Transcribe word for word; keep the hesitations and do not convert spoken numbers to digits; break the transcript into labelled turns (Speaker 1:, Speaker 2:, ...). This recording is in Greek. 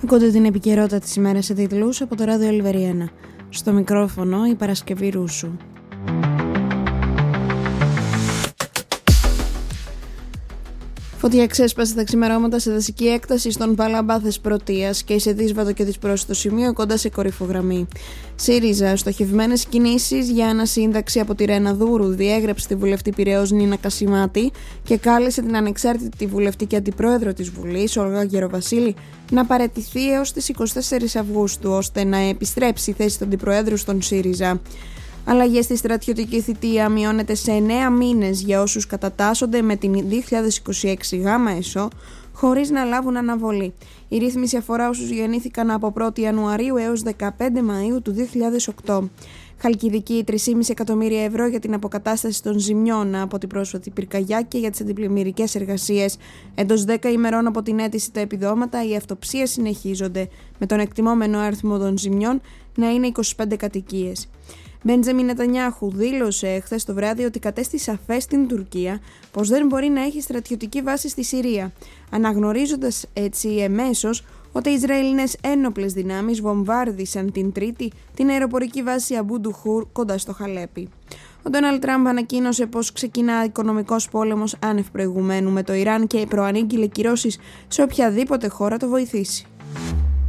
Speaker 1: Ακούτε την επικαιρότητα της ημέρας σε τίτλους από το Ράδιο Λιβερί ένα. Στο μικρόφωνο η Παρασκευή Ρούσου. Φωτιά ξέσπασε τα ξημερώματα σε δασική έκταση στον Παλαμπάθες Πρωτείας και σε δύσβατο και δυσπρόσιτο σημείο κοντά σε κορυφογραμμή. ΣΥΡΙΖΑ, στοχευμένες κινήσεις για ανασύνταξη από τη Ρένα Δούρου, διέγραψε τη βουλευτή Πειραιώς Νίνα Κασιμάτη και κάλεσε την ανεξάρτητη βουλευτή και αντιπρόεδρο της Βουλής, Όλγα Γεροβασίλη, να παραιτηθεί έως τις εικοστή τέσσερις Αυγούστου, ώστε να επιστρέψει η θέση του αντιπροέδρου στον ΣΥΡΙΖΑ. Αλλαγή στη στρατιωτική θητεία μειώνεται σε εννέα μήνες για όσους κατατάσσονται με την δύο χιλιάδες είκοσι έξι γάμα ΕΣΟ χωρίς να λάβουν αναβολή. Η ρύθμιση αφορά όσους γεννήθηκαν από πρώτη Ιανουαρίου έως δεκαπέντε Μαΐου του δύο χιλιάδες οκτώ. Χαλκιδική τρία κόμμα πέντε εκατομμύρια ευρώ για την αποκατάσταση των ζημιών από την πρόσφατη πυρκαγιά και για τις αντιπλημμυρικές εργασίες. Εντός δέκα ημερών από την αίτηση τα επιδόματα, οι αυτοψίες συνεχίζονται, με τον εκτιμόμενο αριθμό των ζημιών να είναι είκοσι πέντε κατοικίες. Μπέντζαμιν Νετανιάχου δήλωσε χθες το βράδυ ότι κατέστη σαφές στην Τουρκία πως δεν μπορεί να έχει στρατιωτική βάση στη Συρία, αναγνωρίζοντας έτσι εμέσως ότι οι Ισραηλινές ένοπλες δυνάμεις βομβάρδισαν την Τρίτη την αεροπορική βάση Αμπού Ντουχούρ κοντά στο Χαλέπι. Ο Ντόναλντ Τραμπ ανακοίνωσε πως ξεκινά οικονομικός πόλεμος άνευ προηγουμένου με το Ιράν και προανήγγειλε κυρώσεις σε οποιαδήποτε χώρα το βοηθήσει.